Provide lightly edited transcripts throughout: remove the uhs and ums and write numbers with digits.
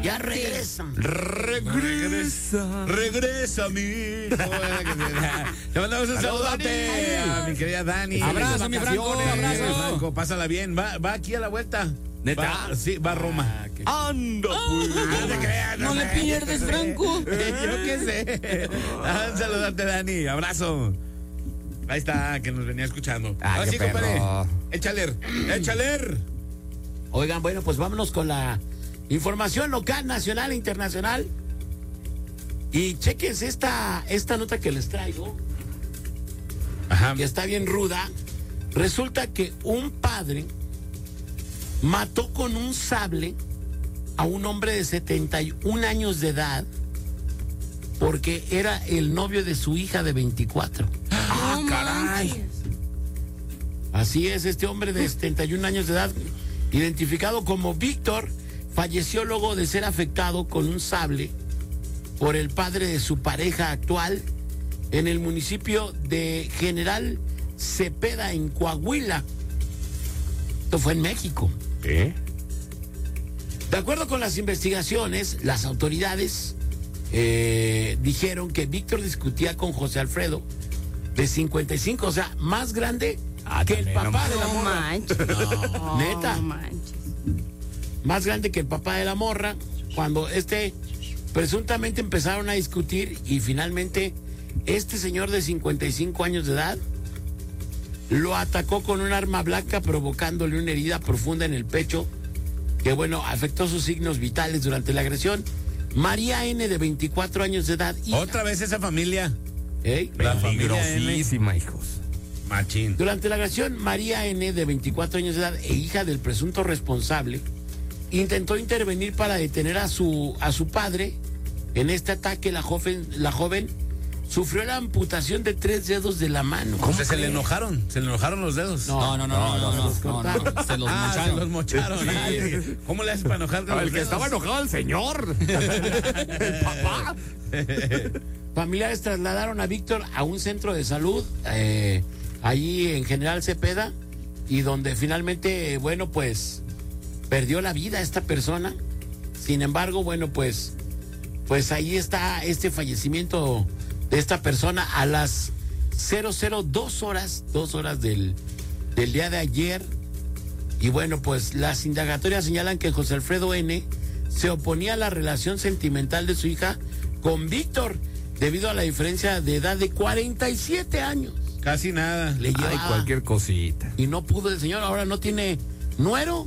Ya regresan. Regresa, mi hijo. Te mandamos un saludote a mi querida Dani. Abrazo, mi Franco, abrazo. Franco, pásala bien. Va aquí a la vuelta. ¿Neta? Va a Roma. ¡Anda, pues! No te creas, No le pierdes, Franco. Yo qué sé. Un saludote, Dani. Abrazo. Ahí está, que nos venía escuchando. Ah, qué perro. compadre. Échale. Oigan, bueno, pues vámonos con la información local, nacional e internacional. Y chequense esta nota que les traigo, Ajá. que está bien ruda. Resulta que un padre mató con un sable a un hombre de 71 años de edad porque era el novio de su hija de 24. ¡Ah, caray! Así es, este hombre de 71 años de edad, identificado como Víctor, falleció luego de ser afectado con un sable por el padre de su pareja actual en el municipio de General Cepeda, en Coahuila. Esto fue en México. ¿Eh? De acuerdo con las investigaciones, las autoridades dijeron que Víctor discutía con José Alfredo, de 55, o sea, más grande que el papá de la No morra. manches. No, neta. No manches. Más grande que el papá de la morra, cuando presuntamente empezaron a discutir y finalmente este señor de 55 años de edad lo atacó con un arma blanca, provocándole una herida profunda en el pecho que, bueno, afectó sus signos vitales durante la agresión. María N, de 24 años de edad. Otra vez esa familia. La Peligrosísima, hijos. Machín. Durante la agresión, María N, de 24 años de edad e hija del presunto responsable, intentó intervenir para detener a su padre. En este ataque, la joven sufrió la amputación de 3 dedos de la mano. O sea, se le enojaron los dedos. No, Se los Se los mocharon. Ay, ¿cómo le haces para enojar con El los que dedos? estaba enojado, el señor. El papá. Familiares trasladaron a Víctor a un centro de salud, allí en General Cepeda, y donde finalmente, bueno, pues perdió la vida esta persona. Sin embargo, bueno, pues ahí está este fallecimiento de esta persona a las 2 horas del día de ayer. Y bueno, pues las indagatorias señalan que José Alfredo N se oponía a la relación sentimental de su hija con Víctor debido a la diferencia de edad de 47 años. Casi nada. Le lleva, Ay, cualquier cosita. y no pudo el señor, ahora no tiene nuero.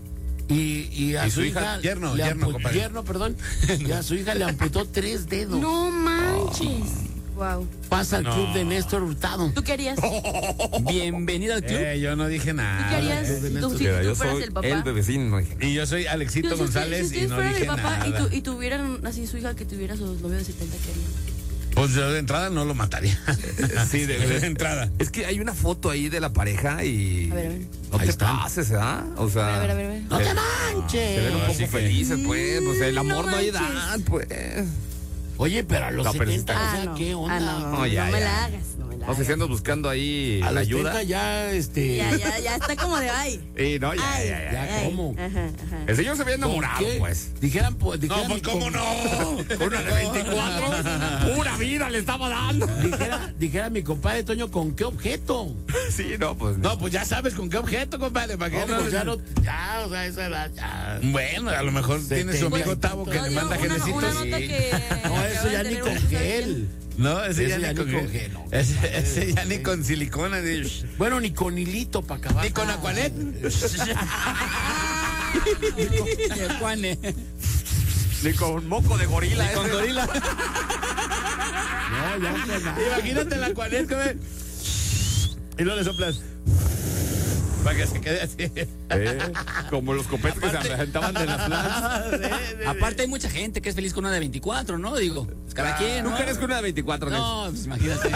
Y a ¿Y su su hija? hija Yerno, compadre. yerno, perdón. Y a su hija le amputó 3 dedos. No manches. Wow. Pasa al club de Néstor Hurtado. ¿Tú qué harías? Bienvenida al club. Yo no dije ¿Tú nada. qué harías? Tú, si Mira, tú yo fueras soy el papá. el bebecino. Y yo soy Alexito Si González ustedes y no fueran dije el papá nada. y tuvieran así su hija que tuviera su novio de 70, ¿qué harían? Pues yo de entrada no lo mataría. Sí, de entrada. Es que hay una foto ahí de la pareja y. A ver. No Ahí te está. pases, ¿verdad? O sea. A ver. ¡No te se manches! ven un Así poco que- felices, pues. Pues el amor no hay manches. edad, pues. Oye, pero a los No, pero 70, está- o sea, no. ¿qué onda? No, ya, no me ya. la hagas, no me la O sea, si hagas. andas buscando ahí A la los ayuda. 30 ya, Ya está como de ay. Y no, ya, Ay, ya. ya, ¿cómo? Ajá. El señor se había ¿Con enamorado, qué? pues. Dijeran, pues, No, pues cómo no. Con una de 24. Pura vida le estaba dando. Dijera mi compadre Toño, ¿con qué objeto? Sí, no, pues. No, pues ya sabes con qué objeto, compadre. ¿Para qué No, no? pues ya, o sea, esa edad, ya. Bueno, a lo mejor tiene su amigo Tavo que No, le digo, manda una genecitos. nota que. No, eso ya ni con gel. No, ese Ese ya ya ni con ni con gel. gel, no. Ese ya ni con silicona. Bueno, ni con hilito para acabar. Ni con Aquanet. Ni con moco de gorila. Con gorila. No, ya con nada. Imagínate la Aquanet, come. Y luego le soplas. Para que se quede así. Como los copetes que se aventaban de las flans. Aparte hay mucha gente que es feliz con una de 24, ¿no? Digo, pues cada quien, ¿Tú ¿no? crees que una de 24? No, pues imagínate.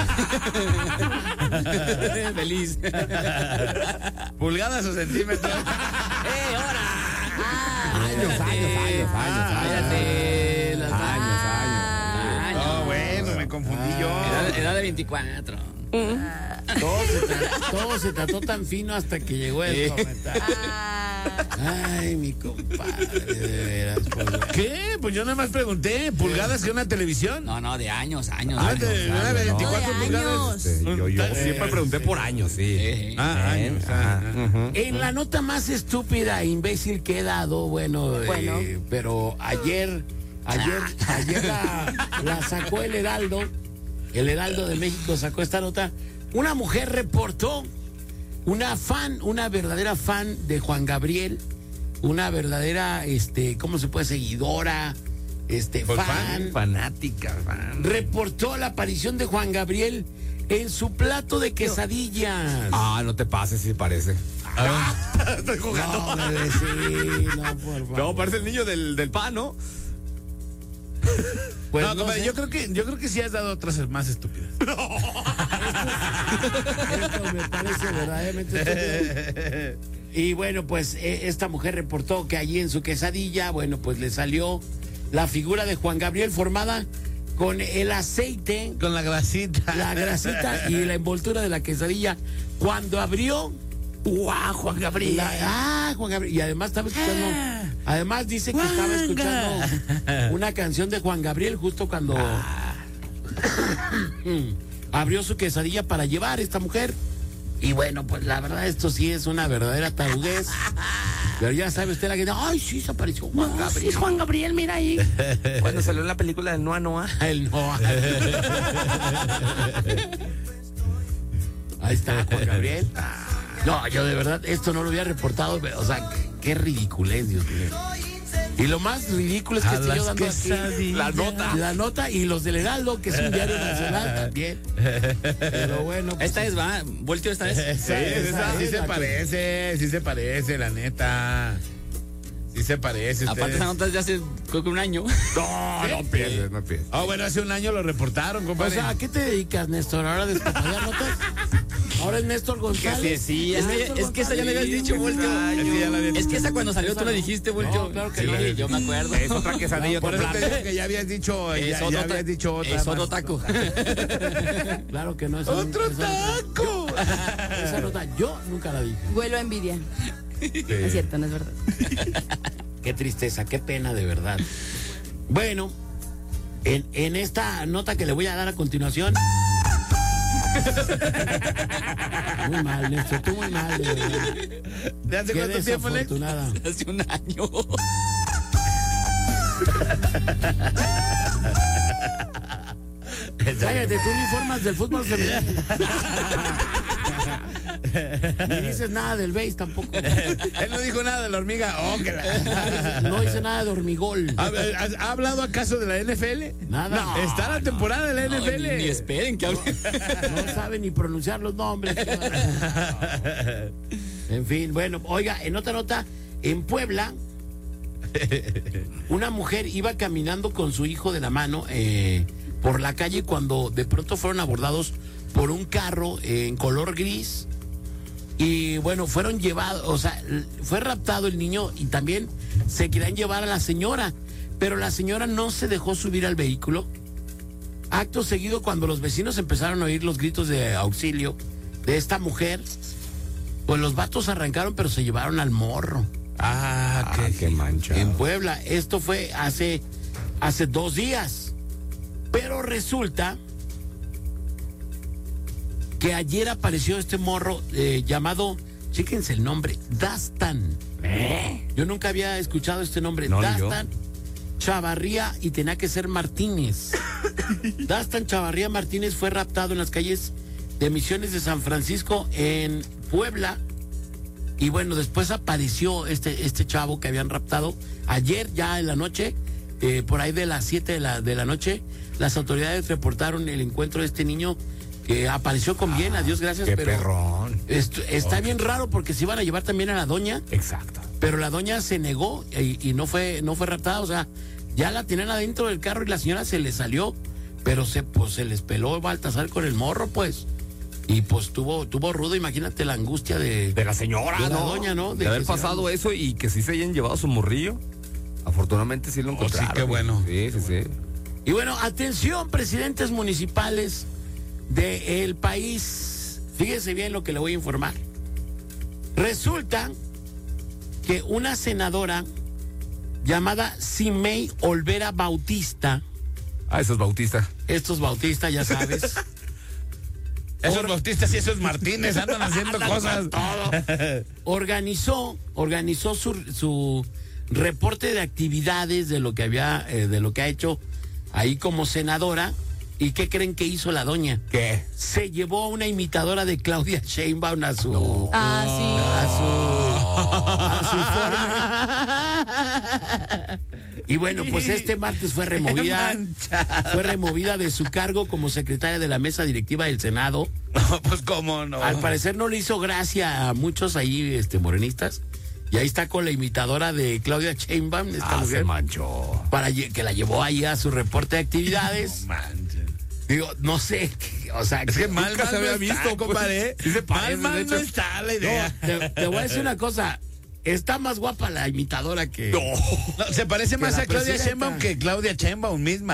Feliz. ¿Pulgadas o centímetros? ¡Ahora! Años. Cállate. Las Años. No, bueno, me confundí yo. Edad de 24. Todo, todo se, todo se trató tan fino hasta que llegó el comentario. Ay, ay, ay. Ay, ya cómo. Ah, Ya cómo. no. Ay, mi compadre, de veras. Pues, ¿Qué? Pues yo nada más pregunté, ¿pulgadas que una televisión? No, de años. Ah, de 24 No, de pulgadas. años. Yo siempre pregunté por años, sí. Años. En la nota más estúpida e imbécil que he dado, bueno, Bueno. pero ayer la sacó el Heraldo de México sacó esta nota. Una mujer reportó una verdadera fan de Juan Gabriel, una verdadera, ¿cómo se puede? Seguidora, fan. Fanática, fan. Reportó la aparición de Juan Gabriel en su plato de quesadillas. Ah, no te pases, si parece. Estoy jugando. No, bebé, sí, no, por favor. No, parece el niño del pan, ¿no? Pues no, no compadre, sé. yo creo que sí has dado otras más estúpidas. Esto me parece verdaderamente estúpido. Y bueno, pues esta mujer reportó que allí en su quesadilla, bueno, pues le salió la figura de Juan Gabriel formada con el aceite, Con la grasita. la grasita y la envoltura de la quesadilla. Cuando abrió, ¡guau! Juan Gabriel. Juan Gabriel. Y además estaba escuchando. Además dice que estaba escuchando una canción de Juan Gabriel justo cuando abrió su quesadilla para llevar esta mujer. Y bueno, pues la verdad, esto sí es una verdadera tarudez. Pero ya sabe usted la que dice, ay, sí, se apareció Juan Gabriel. Juan Gabriel, mira ahí. Cuando salió en la película del Noa Noa. El no. Ahí está Juan Gabriel. No, yo de verdad, esto no lo había reportado. O sea, qué ridiculez, Dios mío. Y lo más ridículo es que estoy yo dando aquí la nota y los del Heraldo, que es un diario nacional también. Pero bueno. Pues, Esta es, va, volteo esta vez. Sí se parece, la neta. Sí se parece. Aparte, ustedes. esa nota es de hace, creo que un año. No pierdes, no pierdes. Ah, bueno, hace un año lo reportaron, o compadre. sea, ¿a qué te dedicas, Néstor? ¿Ahora de despapadear notas? Ahora es Néstor González. Sí, es que esa ya le habías dicho, Volteo. Sí, ya la había Es que esa cuando salió tú le dijiste, Volteo. No, claro que Sí, no. yo me acuerdo. Es otra quesadilla, Por otro eso te plato. digo que ya habías dicho, ya habías dicho otra. Es otro más. taco. Claro que no es ¡Otro taco! Esa nota yo nunca la dije. Huelo a envidia. Es cierto, no es verdad. Qué tristeza, qué pena de verdad. Bueno, en esta nota que le voy a dar a continuación. Muy mal, Néstor, tú muy mal, de verdad. ¿De hace Qué cuánto tiempo, Lex? desafortunada. Hace un año. Cállate, tú ni informas del fútbol femenino. Ni dices nada del béis tampoco. Él no dijo nada de la hormiga. Oh, que la- No dice nada de hormigol. ¿Ha hablado acaso de la NFL? Nada. No, está la temporada de la No, NFL. ni esperen que hable. No sabe ni pronunciar los nombres. En fin, bueno, oiga, en otra nota, en Puebla, una mujer iba caminando con su hijo de la mano por la calle cuando de pronto fueron abordados por un carro en color gris. Y bueno, fueron llevados, o sea, fue raptado el niño y también se querían llevar a la señora, pero la señora no se dejó subir al vehículo. Acto seguido, cuando los vecinos empezaron a oír los gritos de auxilio de esta mujer, pues los vatos arrancaron, pero se llevaron al morro. Qué mancha. En Puebla. Esto fue hace 2 días. Pero resulta que ayer apareció este morro llamado, chéquense el nombre, Dastan. Yo nunca había escuchado este nombre. No, ni yo. Dastan Chavarría, y tenía que ser Martínez. Dastan Chavarría Martínez fue raptado en las calles de Misiones de San Francisco en Puebla. Y bueno, después apareció este chavo que habían raptado ayer ya en la noche, por ahí de las 7 de la noche. Las autoridades reportaron el encuentro de este niño que apareció con bien, a Dios gracias. Qué pero perrón. está bien raro porque se iban a llevar también a la doña, Exacto. pero la doña se negó y no fue raptada. O sea, ya la tenían adentro del carro y la señora se le salió, pero se les peló Baltasar con el morro, pues. Y pues tuvo rudo, imagínate la angustia de De la señora, de la ¿no? doña, ¿no? De haber que se pasado va- eso y que sí se hayan llevado a su morrillo. Afortunadamente sí lo encontraron. sí, qué bueno. Sí. Y bueno, atención, presidentes municipales del país. Fíjense bien lo que le voy a informar. Resulta que una senadora llamada Simei Olvera Bautista, Eso es Bautista. estos Bautista, ya sabes, Esos Bautistas y esos Martínez andan haciendo cosas. organizó su reporte de actividades de lo que ha hecho ahí como senadora. ¿Y qué creen que hizo la doña? ¿Qué? Se llevó a una imitadora de Claudia Sheinbaum a su forma. Y bueno, pues este martes fue removida de su cargo como secretaria de la mesa directiva del Senado. No, pues cómo no. Al parecer no le hizo gracia a muchos ahí morenistas. Y ahí está con la imitadora de Claudia Sheinbaum, esta Se mujer, manchó. que la llevó ahí a su reporte de actividades. No manches. Digo, no sé, o sea, Es que mal Nunca se había no está, visto, compadre. pues. Sí se parece, mal de no hecho. está la idea. te voy a decir una cosa, está más guapa la imitadora que... No, se parece más la a Claudia presidenta. Sheinbaum que Claudia Sheinbaum misma.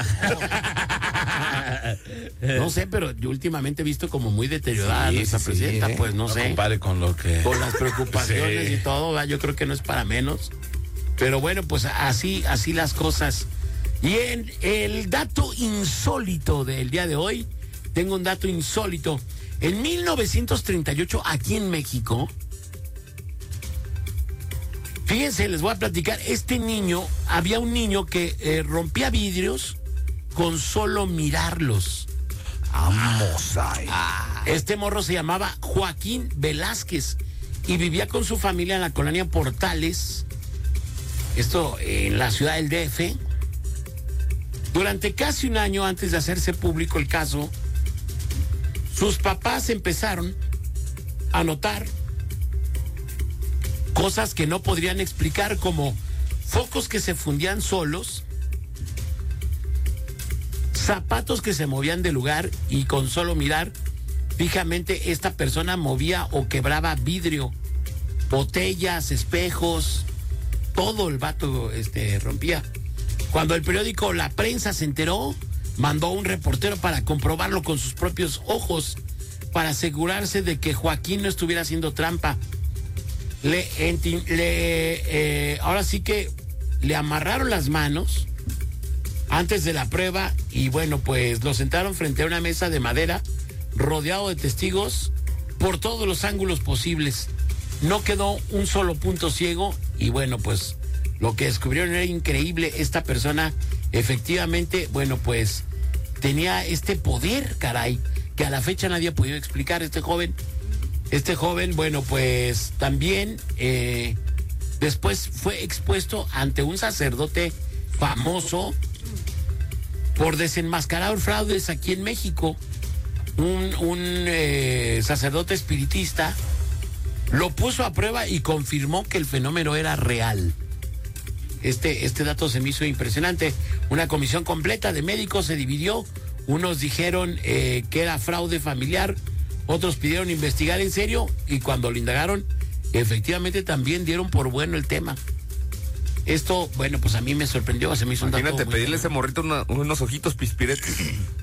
No sé, pero yo últimamente he visto como muy deteriorada nuestra presidenta, pues no sé. Compare con lo que... Con las preocupaciones Sí. y todo, ¿verdad? Yo creo que no es para menos. Pero bueno, pues así las cosas. Y en el dato insólito del día de hoy, tengo un dato insólito. En 1938, aquí en México, fíjense, les voy a platicar, había un niño que rompía vidrios con solo mirarlos. Vamos ahí. Este morro se llamaba Joaquín Velázquez y vivía con su familia en la colonia Portales, esto en la ciudad del DF. Durante casi un año antes de hacerse público el caso, sus papás empezaron a notar cosas que no podrían explicar, como focos que se fundían solos, zapatos que se movían de lugar y con solo mirar fijamente esta persona movía o quebraba vidrio, botellas, espejos, todo el vato rompía. Cuando el periódico La Prensa se enteró, mandó a un reportero para comprobarlo con sus propios ojos, para asegurarse de que Joaquín no estuviera haciendo trampa. Ahora sí que le amarraron las manos antes de la prueba y bueno, pues lo sentaron frente a una mesa de madera rodeado de testigos por todos los ángulos posibles. No quedó un solo punto ciego y bueno, pues lo que descubrieron era increíble. Esta persona efectivamente, bueno, pues tenía este poder, caray, que a la fecha nadie ha podido explicar. Este joven, bueno, pues también después fue expuesto ante un sacerdote famoso por desenmascarar fraudes aquí en México. Un sacerdote espiritista lo puso a prueba y confirmó que el fenómeno era real. Este dato se me hizo impresionante. Una comisión completa de médicos se dividió. Unos dijeron que era fraude familiar, otros pidieron investigar en serio y cuando lo indagaron, efectivamente también dieron por bueno el tema. Esto, bueno, pues a mí me sorprendió, se me hizo un dato. Imagínate muy pedirle a ese bueno. morrito unos ojitos pispiretes.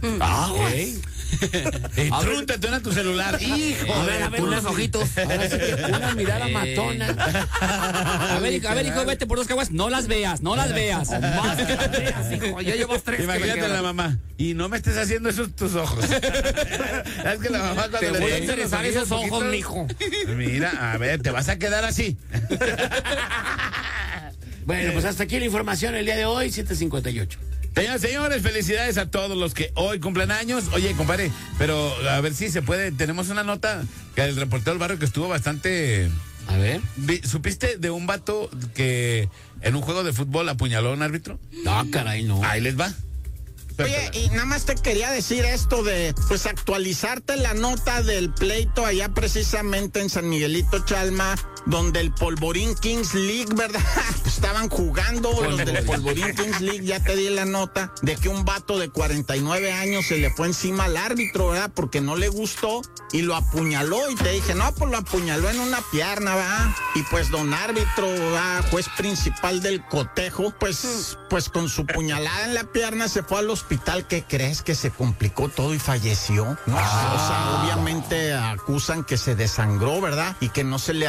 Trúntate una tu celular. Hijo. A ver, unos ojitos. Ahora sí que una mirada matona. A ver, hijo, vete por 2 caguas. No las veas. Más que las veas, hijo. Ya llevas 3. Imagínate la mamá. Y no me estés haciendo eso tus ojos. Es que la mamá cuando Te le voy a dice enderezar los esos ojos, ojitos, mijo. Mira, a ver, te vas a quedar así. Bueno, pues hasta aquí la información el día de hoy, 7:58. Señores, felicidades a todos los que hoy cumplen años. Oye, compadre, pero a ver si se puede. Tenemos una nota que el reportero del barrio que estuvo bastante. A ver. ¿Supiste de un vato que en un juego de fútbol apuñaló a un árbitro? No, caray, no. Ahí les va. Oye, y nada más te quería decir esto de, pues, actualizarte la nota del pleito allá precisamente en San Miguelito Chalma, donde el Polvorín Kings League, ¿verdad? Estaban jugando los del Polvorín Kings League, ya te di la nota, de que un vato de 49 años se le fue encima al árbitro, ¿verdad? Porque no le gustó y lo apuñaló y te dije, no, pues lo apuñaló en una pierna, ¿verdad? Y pues don árbitro, ¿verdad? Juez principal del cotejo, pues con su puñalada en la pierna se fue al hospital. ¿Qué crees? Que se complicó todo y falleció, ¿no? O sea, obviamente acusan que se desangró, ¿verdad? Y que no se le dio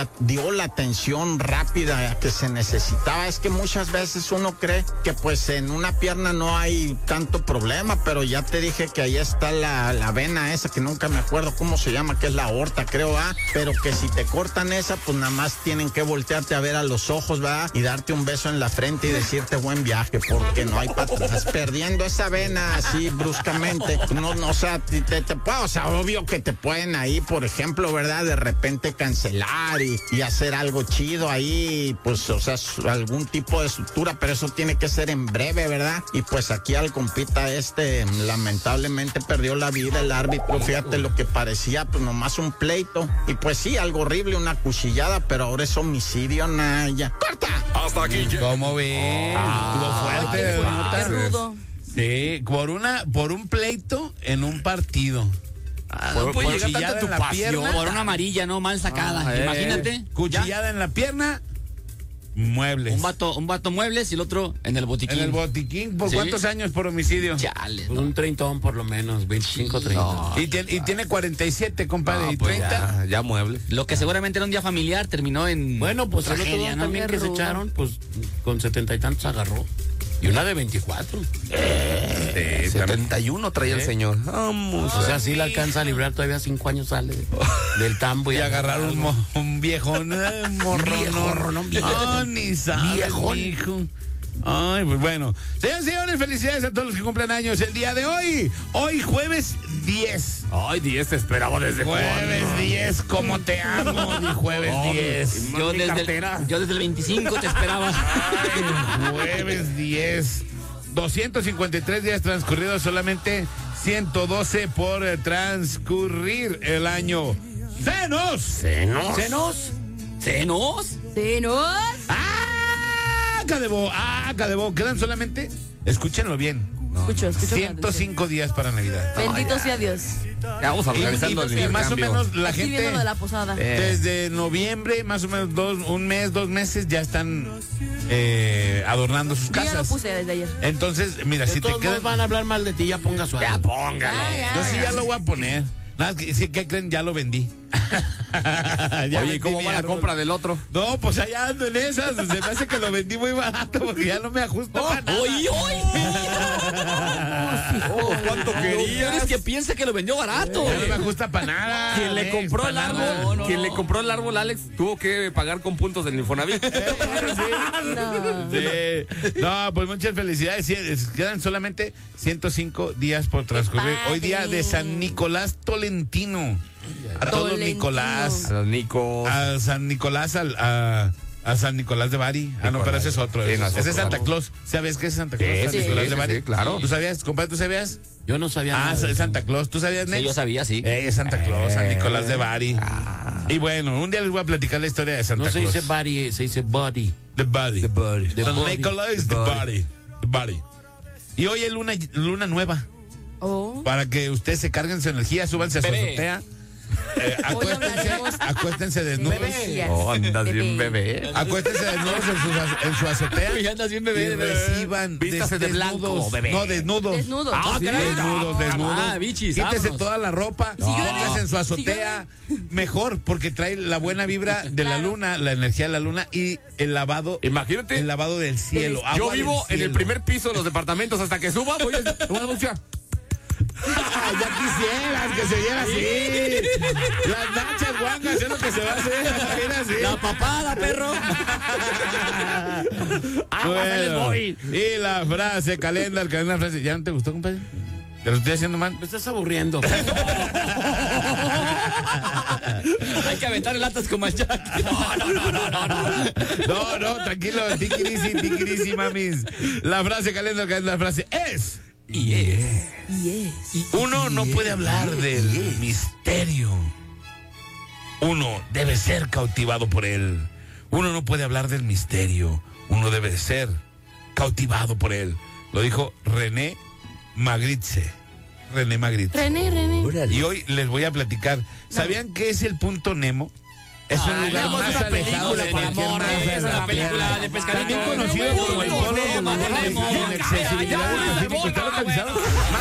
dio la atención rápida que se necesitaba. Es que muchas veces uno cree que pues en una pierna no hay tanto problema, pero ya te dije que ahí está la vena esa que nunca me acuerdo cómo se llama, que es la aorta, creo, pero que si te cortan esa, pues nada más tienen que voltearte a ver a los ojos, ¿verdad? Y darte un beso en la frente y decirte buen viaje, porque no hay para atrás. Perdiendo esa vena así bruscamente, no, o sea, o sea, obvio que te pueden ahí, por ejemplo, ¿verdad? De repente cancelar y hacer algo chido ahí, pues, o sea, algún tipo de sutura, pero eso tiene que ser en breve, ¿verdad? Y pues aquí al compita lamentablemente perdió la vida el árbitro, fíjate lo que parecía, pues nomás un pleito. Y pues sí, algo horrible, una cuchillada, pero ahora es homicidio, Naya. ¡Corta! Hasta aquí. ¿Cómo ves? Estuvo fuerte. Qué rudo. Sí, por un pleito en un partido. No puede llegar cuchillada tanto en tu la pasión. pierna. Por una amarilla, ¿no? Mal sacada. Imagínate. Cuchillada en la pierna, muebles. Un vato muebles y el otro en el botiquín. En el botiquín, ¿por Sí. cuántos años por homicidio? Chale. Pues un 30 por lo menos, 25, 30. Y tiene 47, compadre, y Pues 30. ya mueble. Lo que seguramente era un día familiar terminó en. Bueno, pues el otro tragedia, dos ¿no? también Qué que se rudo. echaron, pues con 70 y tantos agarró. Y una de 24. 71 traía el señor. Vamos. O sea, sí la alcanza a librar, todavía 5 años sale del tambo. Y agarraron un viejón, morronón. Ni sabes, Viejón. hijo. Ay, pues bueno. Señores y señores, felicidades a todos los que cumplen años el día de hoy. Hoy jueves 10. Ay, 10 te esperaba desde Jueves 10, como te amo, mi jueves 10. Yo desde el 25 te esperaba. Ay, jueves 10. 253 días transcurridos, solamente 112 por transcurrir el año. ¡Cenos! ¿Cenos? Cadebo. Quedan solamente, escúchenlo bien, Escucho. 105 días para Navidad. Bendito sea Dios. Ya vamos organizando el Y más o intercambio. menos la Estoy viendo gente lo de la posada. desde noviembre, más o menos 2 meses, ya están adornando sus Yo ya lo casas. puse desde ayer. Entonces, mira, Si si te todos quedan... modos van a hablar mal de ti, ya ponga su Ya póngalo. Ya. Yo sí ya lo voy a poner. Nada, que, sí, ¿qué creen? Ya lo vendí. Ya Oye, vendí ¿cómo mi va la árbol. compra del otro? No, pues allá ando en esas. Se me hace que lo vendí muy barato porque ya no me ajusta para nada. ¡Oy! ¿Cuánto ¿Quieres que piense que lo vendió barato? Ya no me ajusta para nada. Quien le Alex, compró pa' el nada. árbol, quien le compró el árbol, Alex, tuvo que pagar con puntos del Infonavit. No. Sí. No, pues muchas felicidades. Sí, quedan solamente 105 días por transcurrir. padre. Hoy día de San Nicolás Tolentino. A todos los Tolentino. Nicolás. A los Nicos. A San Nicolás, a San Nicolás de Bari. Ah, no, pero ese es otro. Sí, no, Ese es otro. Santa Claus. ¿Sabes qué es Santa Claus? Sí, San sí, Nicolás sí, de Bari. sí, claro. ¿Tú sabías, compadre? ¿Tú sabías? Yo no sabía Ah, nada. es Santa Claus. ¿Tú sabías, Nex? Sí, yo sabía, sí. Es Santa Claus, San Nicolás de Bari. Y bueno, un día les voy a platicar la historia de Santa No se Claus. dice body, se dice body. The Body. The San body. Nicolás, The Body. The Body. Y hoy es luna nueva. Oh. Para que ustedes se carguen su energía, súbanse a su Bebé. azotea. Hoy hablaremos Acuéstense desnudos. energías. Oh, andas de bien, bebé. Acuéstense desnudos en su azotea. Uy, andas bien, Y bebé, de verdad. reciban Vístase de blanco, desnudos. bebé. No, desnudos. Desnudos. Ah, sí, caray. Desnudos. Ah, bichis, Quítese vámonos. toda la ropa. yo Póngase no. en su azotea. Mejor, porque trae la buena vibra de la Claro. luna, la energía de la luna y el lavado. Imagínate. El lavado del cielo. Yo agua vivo del en el cielo. primer piso de los departamentos hasta que suba. Voy a buscar. Ya quisieras que se viera así. Las nachas guangas es lo que se va a hacer. Mira así. La papada, perro. Bueno, y la frase, calendar, frase. ¿Ya no te gustó, compadre? ¿Te lo estoy haciendo mal? Me estás aburriendo. Hay que aventar latas como el Jack. No, tranquilo, tiquirisi, mamis. La frase, calendar, la frase es... Uno no puede hablar del misterio. Uno debe ser cautivado por él. Uno no puede hablar del misterio. Uno debe ser cautivado por él. Lo dijo René Magritte. René. Y hoy les voy a platicar. ¿Sabían qué es el punto Nemo? Es un lugar Nemo es más una alejado película de para cualquier amor, mar. es una película de pescadito. También conocido como el polo de Nemo, Nemo, Nemo. inaccesibilidad del Pacífico. Está localizado